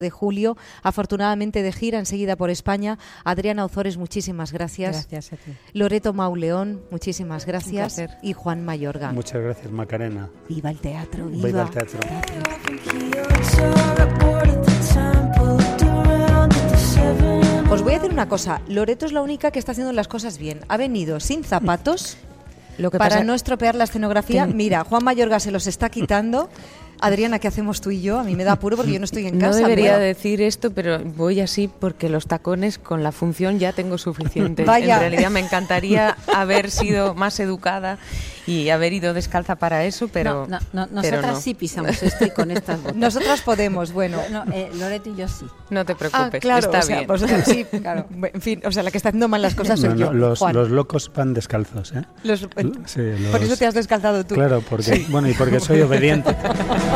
de julio, afortunadamente de gira enseguida por España. Adriana Ozores, muchísimas gracias. Gracias a ti. Loreto Mauleón, muchísimas gracias. Y Juan Mayorga. Muchas gracias, Macarena. Viva el teatro, viva. Viva el teatro. Os voy a decir una cosa, Loreto es la única que está haciendo las cosas bien. Ha venido sin zapatos para no estropear la escenografía. Mira, Juan Mayorga se los está quitando. Adriana, ¿qué hacemos tú y yo? A mí me da apuro porque yo no estoy en casa. No debería decir esto, pero voy así porque los tacones con la función ya tengo suficiente. Vaya. En realidad me encantaría haber sido más educada y haber ido descalza para eso, pero nosotras sí pisamos esto y con estas botas. Nosotras podemos, bueno. Loreto y yo sí. No te preocupes, claro, está o sea, bien. Vosotras sí, claro. En fin, o sea, la que está haciendo mal las cosas soy yo, los Juan. locos van descalzos, ¿eh? Por eso te has descalzado tú. Claro, porque, bueno, y porque soy obediente.